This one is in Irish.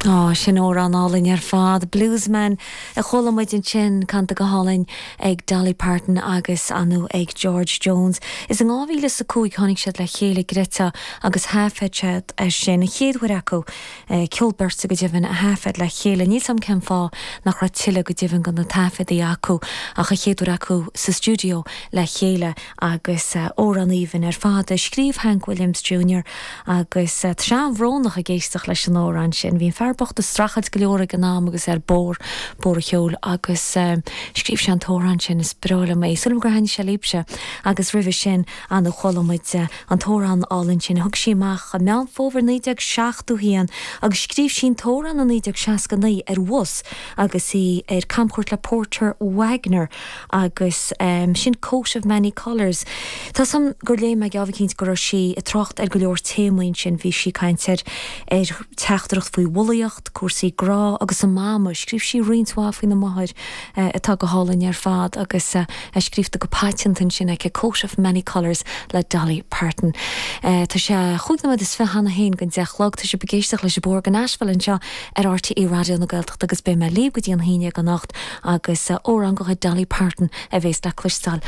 Sin ó an álinn ar fád bluesman a cholamid an sin canta go hálainn ag Dolly Parton agus anú ag George Jones. Is an áhíle sa cúig tháinig siad le chéile grita agus háfeid siad sin a chéadhuiir acu ceolbersa go dtíobhann a háfeid le chéile. Níl sam cem fá nach ra tiile go dtíobhann gan na táfeid í acu ach a chéadhuiir acu sa stúdio le chéile agus ó an íomhann ar fád a scríomh Hank Williams Jr. agus tá sean bhrónach a géisteach leis an órán sin. Bhín fearbocht de strachad go leor an nám agus bór a cheol agus scríb se an tóran sin is brála mé. Sulm gur hain se líbse agus rih sin an cholamid an tóran álinn sin thug síach a meán fóver 19 hían agus scríb sin tóran an 1969 ar was agus í ar campcourt le Porter Wagner agus sin Coat of Many Colours. Tá sam gur lé me gabhcíns gur si a trocht ar go leor témoin sin bhí si caiintear ar teachtarcht faoi wolaíocht cuasaí grá agus an máma scríb si rionsá faoin na maithir atá go hálainn ar fád agus scríbta go pátintan sin ag Coat of Many Colours le Dolly Parton. Tá sé chuúgnamid is fehanna hain gon deachlog tá sé begéisteach leis bór gan Nashville anseo ar RTE radio na Gaeltacht agus be me líb go dtí an haine go nacht agus ó an go Dolly Parton a bhés le cluistáil